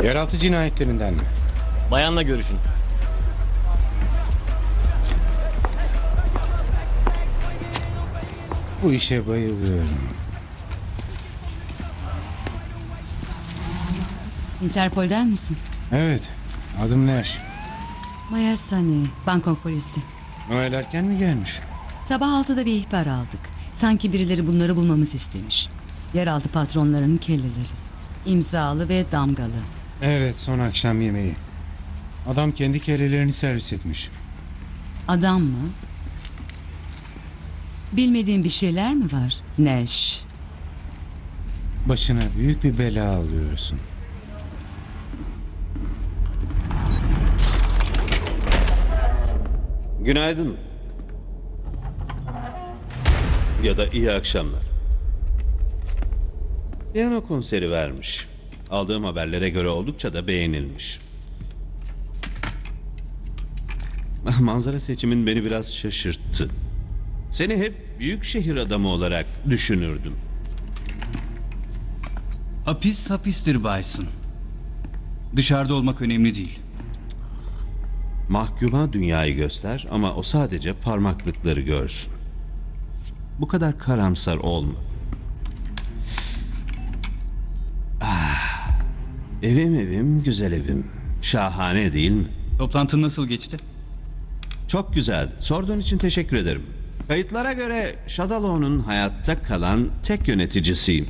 Yeraltı cinayetlerinden mi? Bayanla görüşün. Bu işe bayılıyorum. Interpol'den misin? Evet, adım Neş. Maya Sani, Bangkok polisi. Noel erken mi gelmiş? Sabah 6'da bir ihbar aldık. Sanki birileri bunları bulmamızı istemiş. Yeraltı patronlarının kelleleri. İmzalı ve damgalı. Evet, son akşam yemeği. Adam kendi kellelerini servis etmiş. Adam mı? Bilmediğin bir şeyler mi var? Neş. Başına büyük bir bela alıyorsun. Günaydın. Ya da iyi akşamlar. Piyano konseri vermiş. Aldığım haberlere göre oldukça da beğenilmiş. Manzara seçimin beni biraz şaşırttı. Seni hep büyük şehir adamı olarak düşünürdüm. Hapis hapistir Bison. Dışarıda olmak önemli değil. Mahkuma dünyayı göster ama o sadece parmaklıkları görsün. Bu kadar karamsar olma. Evim, güzel evim. Şahane değil mi? Toplantın nasıl geçti? Çok güzeldi. Sorduğun için teşekkür ederim. Kayıtlara göre Shadalow'un hayatta kalan tek yöneticisiyim.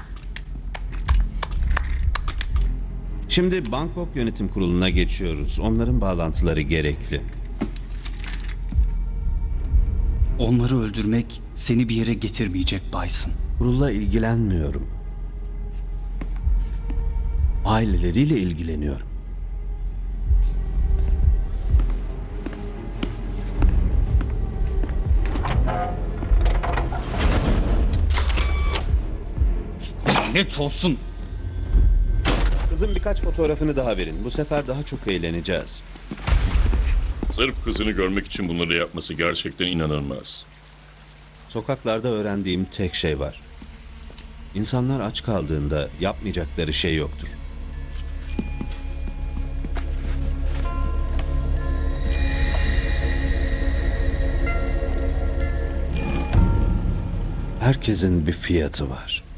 Şimdi Bangkok Yönetim Kurulu'na geçiyoruz. Onların bağlantıları gerekli. Onları öldürmek seni bir yere getirmeyecek Bison. Kurulla ilgilenmiyorum. Aileleriyle ilgileniyorum. Lanet olsun. Kızım birkaç fotoğrafını daha verin. Bu sefer daha çok eğleneceğiz. Sırf kızını görmek için bunları yapması gerçekten inanılmaz. Sokaklarda öğrendiğim tek şey var. İnsanlar aç kaldığında yapmayacakları şey yoktur. Herkesin bir fiyatı var.